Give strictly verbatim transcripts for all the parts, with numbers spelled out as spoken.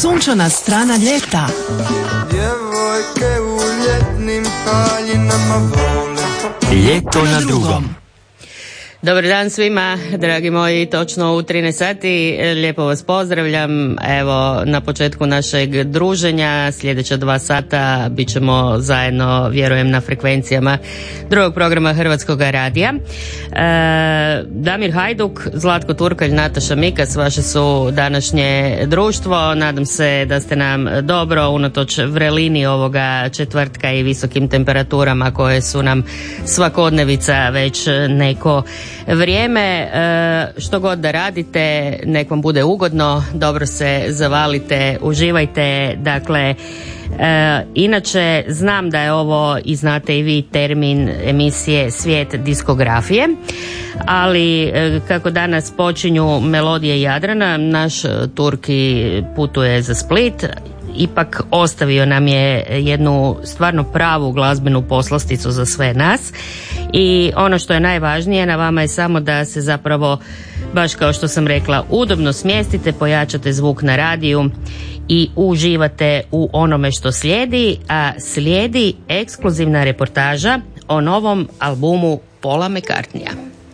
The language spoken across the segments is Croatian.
Sunčana strana ljeta. Djevojke u ljetnim haljinama vole. Ljeto na drugom. Dobar dan svima, dragi moji, točno u trinaest sati, lijepo vas pozdravljam. Evo, na početku našeg druženja, sljedeća dva sata bit ćemo zajedno, vjerujem, na frekvencijama drugog programa Hrvatskog radija. E, Damir Hajduk, Zlatko Turkalj, Nataša Mikas, vaše su današnje društvo. Nadam se da ste nam dobro, unatoč vrelini ovoga četvrtka i visokim temperaturama koje su nam svakodnevica već neko vrijeme. Što god da radite, nek vam bude ugodno, dobro se zavalite, uživajte. Dakle, inače znam da je ovo, i znate i vi, termin emisije Svijet diskografije, ali kako danas počinju melodije Jadrana, naš Turki putuje za Split. Ipak ostavio nam je jednu stvarno pravu glazbenu poslasticu za sve nas i ono što je najvažnije, na vama je samo da se zapravo, baš kao što sam rekla, udobno smjestite, pojačate zvuk na radiju i uživate u onome što slijedi, a slijedi ekskluzivna reportaža o novom albumu Paula McCartneya.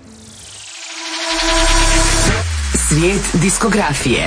Svijet diskografije.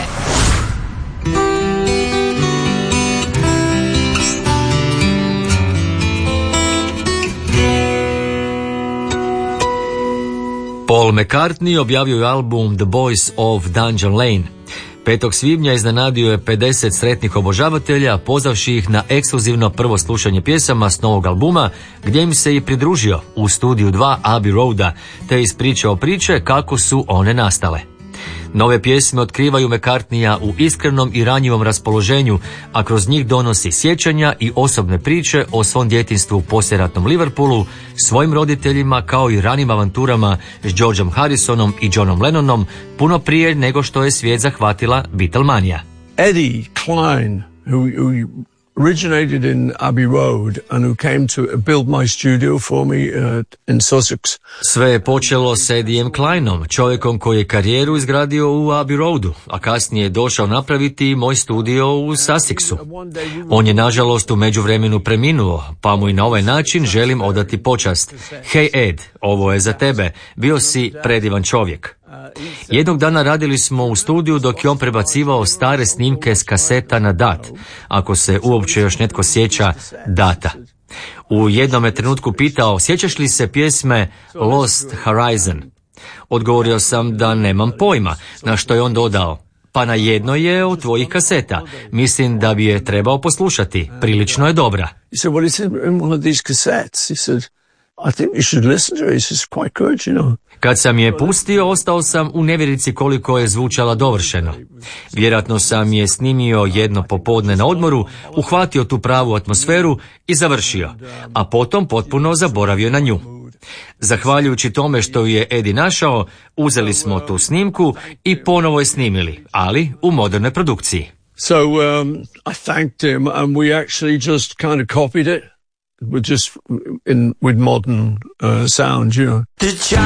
Paul McCartney objavio je album The Boys of Dungeon Lane. petog svibnja iznenadio je pedeset sretnih obožavatelja, pozvavši ih na ekskluzivno prvo slušanje pjesama s novog albuma, gdje im se i pridružio u studiju dva Abbey Roada, te ispričao priče kako su one nastale. Nove pjesme otkrivaju McCartneya u iskrenom i ranjivom raspoloženju, a kroz njih donosi sjećanja i osobne priče o svom djetinjstvu u poslijeratnom Liverpoolu, svojim roditeljima, kao i ranim avanturama s Georgeom Harrisonom i Johnom Lennonom, puno prije nego što je svijet zahvatila Beatlemanija. Eddie Klein, who, who originated in Abbey Road and who came to build my studio for me uh, in Sussex. Sve je počelo s Eddiem Kleinom, čovjekom koji je karijeru izgradio u Abbey Roadu, a kasnije je došao napraviti moj studio u Sussexu. On je nažalost u međuvremenu preminuo, pa mu i na ovaj način želim odati počast. Hej Ed, ovo je za tebe, bio si predivan čovjek. Jednog dana radili smo u studiju dok je on prebacivao stare snimke s kaseta na dat, ako se uopće još netko sjeća data. U jednom je trenutku pitao, sjećaš li se pjesme Lost Horizon? Odgovorio sam da nemam pojma, na što je on dodao, pa na jedno je od tvojih kaseta, mislim da bi je trebao poslušati, prilično je dobra. He said, well, it's in one of these cassettes. He said, I think you should listen to it. It's quite good, you know. Kad sam je pustio, ostao sam u nevjerici koliko je zvučala dovršeno. Vjerojatno sam je snimio jedno popodne na odmoru, uhvatio tu pravu atmosferu i završio, a potom potpuno zaboravio na nju. Zahvaljujući tome što je Eddie našao, uzeli smo tu snimku i ponovo je snimili, ali u modernoj produkciji. So um, I thanked him and we actually just kind of copied it. With just in with modern uh, sound, you know.